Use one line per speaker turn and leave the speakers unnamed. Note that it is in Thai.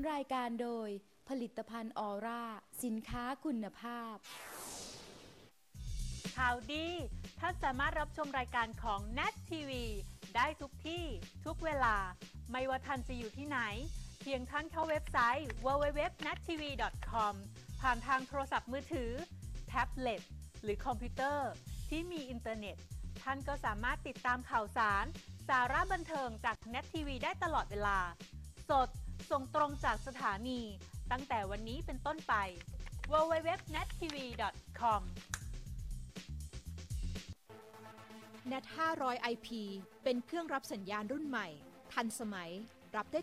รายการโดยผลิตภัณฑ์ออร่าสินค้าคุณภาพ
ข่าวดีท่านสามารถรับชมรายการของ NET TV ได้ทุกที่ทุกเวลาไม่ว่าท่านจะอยู่ที่ไหนเพียงท่านเข้าเว็บไซต์ www.nettv.com ผ่านทางโทรศัพท์มือถือแท็บเล็ตหรือคอมพิวเตอร์ที่มีอินเทอร์เน็ตท่านก็สามารถติดตามข่าวสารสาระบันเทิงจาก NET TV ได้ตลอดเวลาสดส่งตรงจากสถานีตั้งแต่วันนี้เป็นต้นไป www.nettv.com
NET 500 IP เป็นเครื่องรับสัญญาณรุ่นใหม่ทันสมัยรับได้